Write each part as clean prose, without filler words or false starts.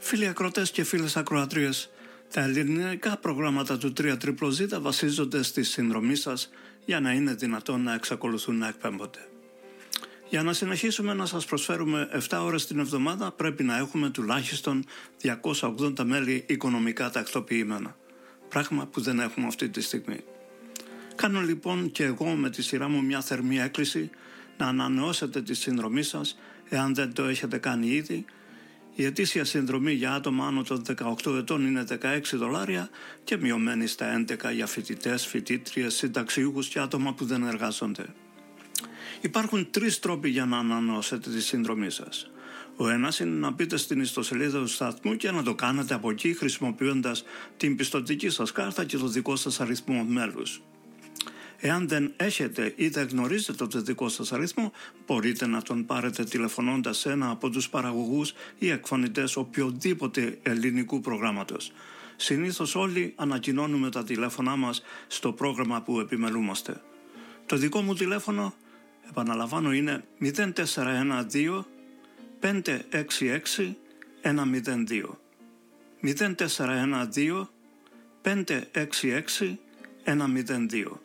Φίλοι ακροατές και φίλες ακροατρίες, τα ελληνικά προγράμματα του 3ZZZ βασίζονται στη συνδρομή σας για να είναι δυνατόν να εξακολουθούν να εκπέμπονται. Για να συνεχίσουμε να σας προσφέρουμε 7 ώρες την εβδομάδα πρέπει να έχουμε τουλάχιστον 280 μέλη οικονομικά τακτοποιημένα. Πράγμα που δεν έχουμε αυτή τη στιγμή. Κάνω λοιπόν και εγώ με τη σειρά μου μια θερμή έκκληση να ανανεώσετε τη συνδρομή σας εάν δεν το έχετε κάνει ήδη. Η ετήσια συνδρομή για άτομα άνω των 18 ετών είναι $16 και μειωμένη στα 11 για φοιτητές, φοιτήτριες, συνταξιούχους και άτομα που δεν εργάζονται. Υπάρχουν 3 τρόποι για να ανανεώσετε τη συνδρομή σας. Ο ένας είναι να μπείτε στην ιστοσελίδα του σταθμού και να το κάνετε από εκεί χρησιμοποιώντας την πιστωτική σας κάρτα και το δικό σας αριθμό μέλους. Εάν δεν έχετε ή δεν γνωρίζετε το δικό σας αριθμό, μπορείτε να τον πάρετε τηλεφωνώντας σε ένα από τους παραγωγούς ή εκφωνητές οποιοδήποτε ελληνικού προγράμματος. Συνήθως όλοι ανακοινώνουμε τα τηλέφωνά μας στο πρόγραμμα που επιμελούμαστε. Το δικό μου τηλέφωνο, επαναλαμβάνω, είναι 0412 566 102. 0412 566 102.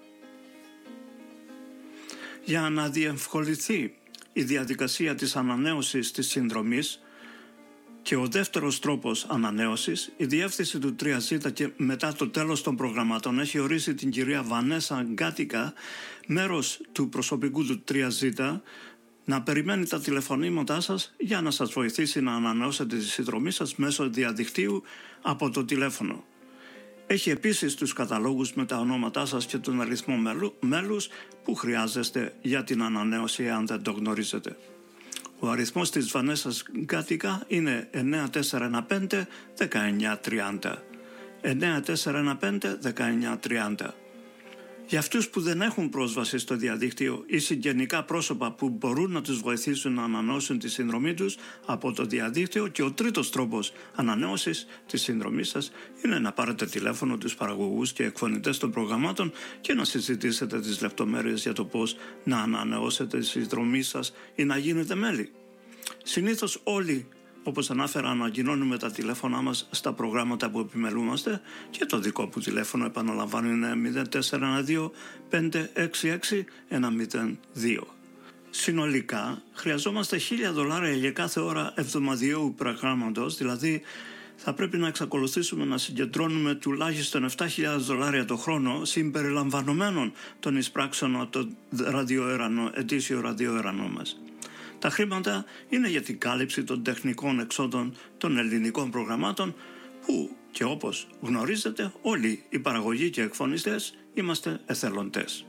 Για να διευκολυνθεί η διαδικασία της ανανέωσης της συνδρομής και ο δεύτερος τρόπος ανανέωσης, η διεύθυνση του 3Z και μετά το τέλος των προγραμμάτων έχει ορίσει την κυρία Βανέσα Γκάτικα, μέρος του προσωπικού του 3Z, να περιμένει τα τηλεφωνήματά σας για να σας βοηθήσει να ανανεώσετε τη συνδρομή σας μέσω διαδικτύου από το τηλέφωνο. Έχει επίσης τους καταλόγους με τα ονόματά σας και τον αριθμό μέλους που χρειάζεστε για την ανανέωση αν δεν το γνωρίζετε. Ο αριθμός της Βανέσας Γκάτικα είναι 9415 1930. 9415 1930. Για αυτούς που δεν έχουν πρόσβαση στο διαδίκτυο ή συγγενικά πρόσωπα που μπορούν να τους βοηθήσουν να ανανεώσουν τη συνδρομή τους από το διαδίκτυο, και ο τρίτος τρόπος ανανέωσης της συνδρομής σας είναι να πάρετε τηλέφωνο τους παραγωγούς και εκφωνητές των προγραμμάτων και να συζητήσετε τις λεπτομέρειες για το πώς να ανανεώσετε τη συνδρομή σας ή να γίνετε μέλη. Συνήθως όλοι, όπως ανάφερα, ανακοινώνουμε τα τηλέφωνά μας στα προγράμματα που επιμελούμαστε και το δικό που τηλέφωνο, επαναλαμβάνω, είναι 0412 566 102. Συνολικά χρειαζόμαστε $1,000 για κάθε ώρα εβδομαδιαίου προγράμματος, δηλαδή θα πρέπει να εξακολουθήσουμε να συγκεντρώνουμε τουλάχιστον $7,000 το χρόνο συμπεριλαμβανομένων των εισπράξεων από το ετήσιο ραδιοερανό μας. Τα χρήματα είναι για την κάλυψη των τεχνικών εξόδων των ελληνικών προγραμμάτων που, και όπως γνωρίζετε, όλοι οι παραγωγοί και εκφωνιστές είμαστε εθελοντές.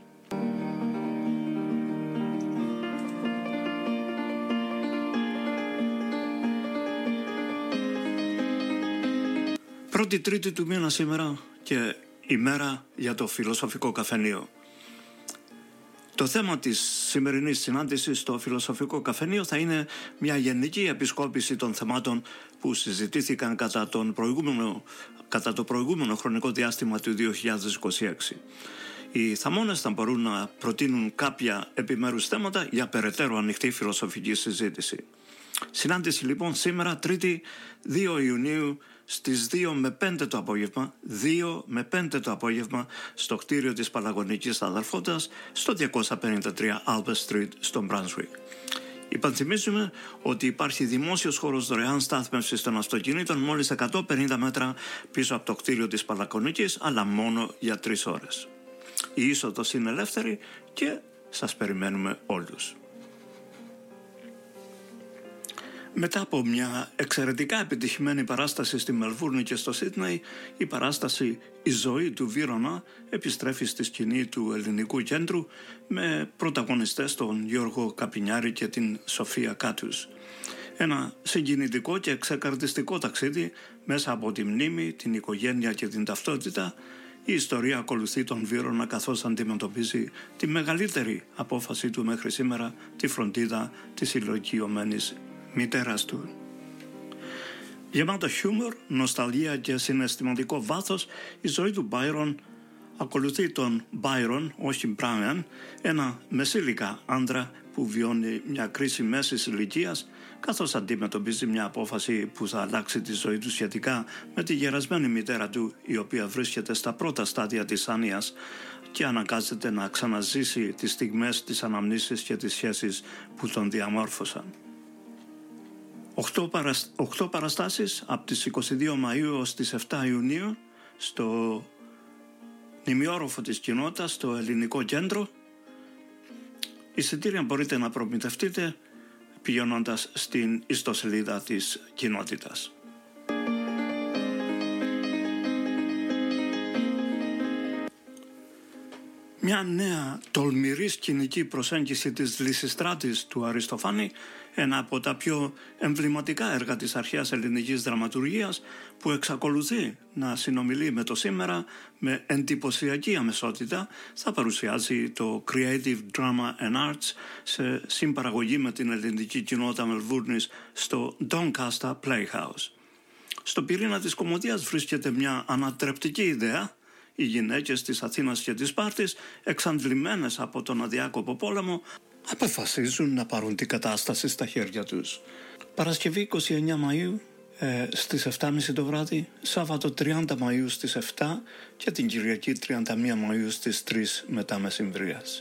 Πρώτη Τρίτη του μήνα σήμερα και ημέρα για το φιλοσοφικό καφενείο. Το θέμα της σημερινής συνάντησης στο Φιλοσοφικό Καφενείο θα είναι μια γενική επισκόπηση των θεμάτων που συζητήθηκαν κατά το προηγούμενο χρονικό διάστημα του 2026. Οι θαμώνες θα μπορούν να προτείνουν κάποια επιμέρους θέματα για περαιτέρω ανοιχτή φιλοσοφική συζήτηση. Συνάντηση λοιπόν σήμερα, Τρίτη 2 Ιουνίου, στις 2 με 5 το απόγευμα, 2 με 5 το απόγευμα, στο κτίριο της Παλαγωνικής Αδελφότητας, στο 253 Albert Street, στο Brunswick. Υπενθυμίζουμε ότι υπάρχει δημόσιος χώρος δωρεάν στάθμευσης των αυτοκινήτων μόλις 150 μέτρα πίσω από το κτίριο της Παλαγωνικής, αλλά μόνο για 3 ώρες. Η είσοδος είναι ελεύθερη και σας περιμένουμε όλους. Μετά από μια εξαιρετικά επιτυχημένη παράσταση στη Μελβούρνη και στο Σίδνεϊ, η παράσταση «Η ζωή του Βύρωνα» επιστρέφει στη σκηνή του Ελληνικού Κέντρου με πρωταγωνιστές τον Γιώργο Καπινιάρη και την Σοφία Κάτους. Ένα συγκινητικό και ξεκαρδιστικό ταξίδι μέσα από τη μνήμη, την οικογένεια και την ταυτότητα. Η ιστορία ακολουθεί τον Βύρωνα καθώς αντιμετωπίζει τη μεγαλύτερη απόφαση του μέχρι σήμερα, τη φροντίδα της ηλικιωμένης μητέρας του. Γεμάτο χιούμορ, νοσταλγία και συναισθηματικό βάθος, η ζωή του Byron ακολουθεί τον Byron, όχι Brian, ένα μεσήλικα άντρα που βιώνει μια κρίση μέσης ηλικίας, καθώς αντιμετωπίζει μια απόφαση που θα αλλάξει τη ζωή του σχετικά με τη γερασμένη μητέρα του, η οποία βρίσκεται στα πρώτα στάδια της άνοιας και αναγκάζεται να ξαναζήσει τις στιγμές της αναμνήσης και τις σχέσεις που τον διαμόρφωσαν. 8 παραστάσεις από τις 22 Μαΐου ως τις 7 Ιουνίου στο ημιόροφο της κοινότητας, στο Ελληνικό Κέντρο. Εισιτήρια μπορείτε να προμηθευτείτε πηγαίνοντας στην ιστοσελίδα της κοινότητας. Μια νέα τολμηρή σκηνική προσέγγιση της Λυσιστράτης του Αριστοφάνη, ένα από τα πιο εμβληματικά έργα της αρχαίας ελληνικής δραματουργίας, που εξακολουθεί να συνομιλεί με το σήμερα με εντυπωσιακή αμεσότητα, θα παρουσιάζει το Creative Drama and Arts σε συμπαραγωγή με την ελληνική κοινότητα Μελβούρνης στο Doncaster Playhouse. Στο πυρήνα της κωμωδίας βρίσκεται μια ανατρεπτική ιδέα. Οι γυναίκες της Αθήνας και της Σπάρτης, εξαντλημένες από τον αδιάκοπο πόλεμο, αποφασίζουν να πάρουν την κατάσταση στα χέρια τους. Παρασκευή 29 Μαΐου στις 7.30 το βράδυ, Σάββατο 30 Μαΐου στις 7 και την Κυριακή 31 Μαΐου στις 3 μετά μεσημβρίας.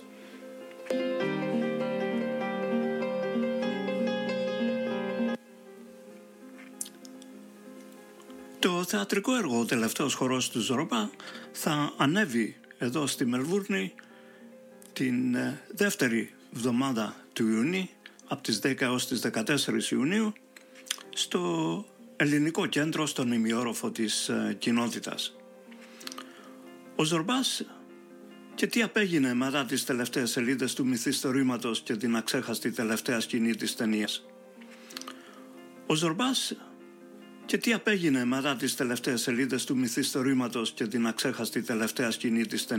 Το θεατρικό έργο «Ο τελευταίος χορός του Ζορμπά» θα ανέβει εδώ στη Μελβούρνη την δεύτερη εβδομάδα του Ιουνίου, από τις 10 έως τις 14 Ιουνίου, στο Ελληνικό Κέντρο, στον ημιόροφο της κοινότητας. Ο Ζορμπάς και τι απέγινε μετά τις τελευταίες σελίδες του μυθιστορήματος και την αξέχαστη τελευταία σκηνή της ταινίας. Ο Ζορμπάς και τι απέγινε μετά τις τελευταίες σελίδες του μυθιστορήματος και την αξέχαστη τελευταία σκηνή της ταινίας.